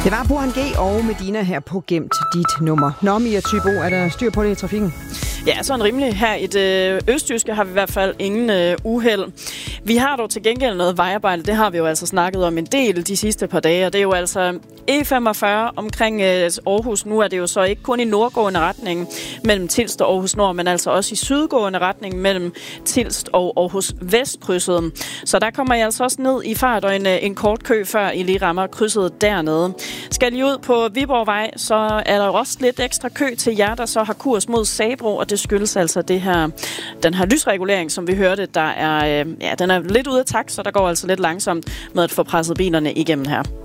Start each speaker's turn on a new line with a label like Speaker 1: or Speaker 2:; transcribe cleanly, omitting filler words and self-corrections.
Speaker 1: Det var Burhan G. og Medina her på Gemt dit nummer. Nå, Mia Thybo, er der styr på det i trafikken?
Speaker 2: Ja, sådan rimelig. Her i det østjyske har vi i hvert fald ingen uheld. Vi har dog til gengæld noget vejarbejde. Det har vi jo altså snakket om en del de sidste par dage. Og det er jo altså E45 omkring Aarhus. Nu er det jo så ikke kun i nordgående retning mellem Tilst og Aarhus Nord, men altså også i sydgående retning mellem Tilst og Aarhus Vestkrydset. Så der kommer jeg altså også ned i fart og en kort kø, før I lige rammer krydset dernede. Skal I ud på Viborgvej, så er der også lidt ekstra kø til jer, der så har kurs mod Sabro, og det skyldes altså den her lysregulering, som vi hørte, den er lidt ude af takt, så der går altså lidt langsomt med at få presset bilerne igennem her.